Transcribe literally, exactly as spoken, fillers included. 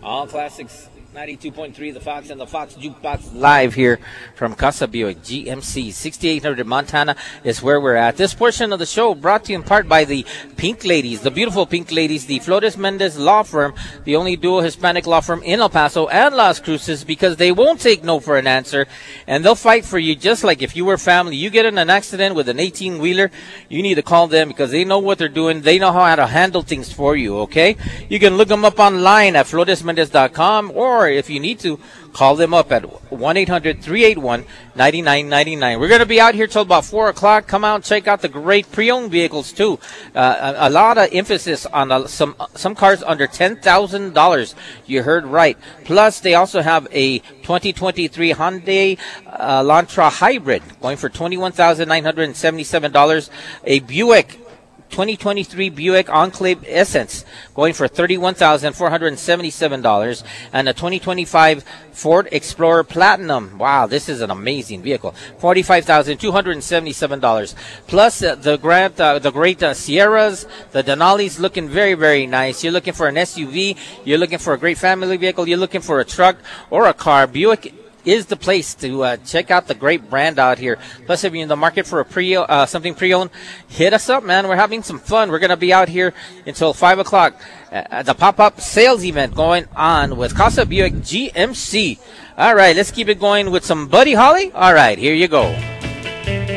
All classics. ninety-two point three The Fox and the Fox Jukebox live here from Casa Buick G M C. sixty-eight hundred Montana is where we're at. This portion of the show brought to you in part by the Pink Ladies, the beautiful Pink Ladies, the Flores Mendez Law Firm, the only dual Hispanic law firm in El Paso and Las Cruces, because they won't take no for an answer, and they'll fight for you just like if you were family. You get in an accident with an eighteen-wheeler, you need to call them because they know what they're doing. They know how to handle things for you, okay? You can look them up online at flores mendez dot com, or if you need to, call them up at one eight hundred three eight one nine nine nine nine. We're going to be out here till about four o'clock. Come out and check out the great pre-owned vehicles, too. Uh, a, a lot of emphasis on uh, some some cars under ten thousand dollars. You heard right. Plus, they also have a twenty twenty-three Hyundai uh, Elantra Hybrid going for twenty-one thousand nine hundred seventy-seven dollars. A Buick twenty twenty-three Buick Enclave Essence going for thirty-one thousand four hundred seventy-seven dollars, and a twenty twenty-five Ford Explorer Platinum. Wow, this is an amazing vehicle. forty-five thousand two hundred seventy-seven dollars. Plus uh, the grand, uh, the great uh, Sierras, the Denali's looking very, very nice. You're looking for an S U V, you're looking for a great family vehicle, you're looking for a truck or a car. Buick is the place to uh, check out the great brand out here. Plus, if you're in the market for a pre uh, something pre-owned, hit us up, man. We're having some fun. We're going to be out here until five o'clock at the pop-up sales event going on with Casa Buick G M C. All right, let's keep it going with some Buddy Holly. All right, here you go.